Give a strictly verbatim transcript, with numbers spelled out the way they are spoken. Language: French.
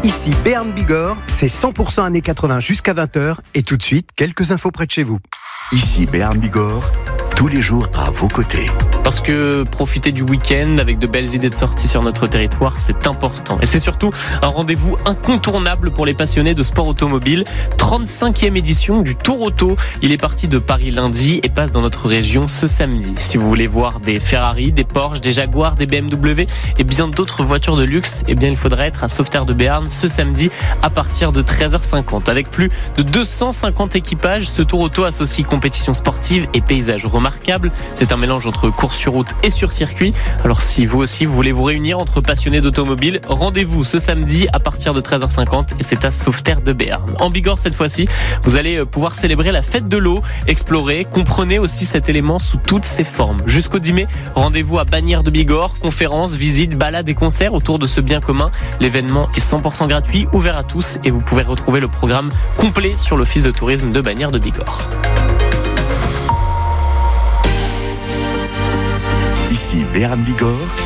Ici Béarn Bigorre, c'est cent pour cent années quatre-vingts jusqu'à vingt heures et tout de suite, quelques infos près de chez vous. Ici Béarn Bigorre, tous les jours à vos côtés. Parce que profiter du week-end avec de belles idées de sortie sur notre territoire, c'est important. Et c'est surtout un rendez-vous incontournable pour les passionnés de sport automobile. trente-cinquième édition du Tour Auto. Il est parti de Paris lundi et passe dans notre région ce samedi. Si vous voulez voir des Ferrari, des Porsche, des Jaguar, des B M W et bien d'autres voitures de luxe, eh bien il faudra être à Sauveterre de Béarn ce samedi à partir de treize heures cinquante. Avec plus de deux cent cinquante équipages, ce Tour Auto associe compétition sportive et paysages remarquables. C'est un mélange entre course sur route et sur circuit. Alors si vous aussi vous voulez vous réunir entre passionnés d'automobile, rendez-vous ce samedi à partir de treize heures cinquante et c'est à Sauveterre de Béarn. En Bigorre cette fois-ci, vous allez pouvoir célébrer la fête de l'eau, explorer, comprenez aussi cet élément sous toutes ses formes. Jusqu'au dix mai, rendez-vous à Bagnères de Bigorre, conférences, visites, balades et concerts autour de ce bien commun. L'événement est cent pour cent gratuit, ouvert à tous et vous pouvez retrouver le programme complet sur l'office de tourisme de Bagnères de Bigorre. Ici Béarn Bigorre,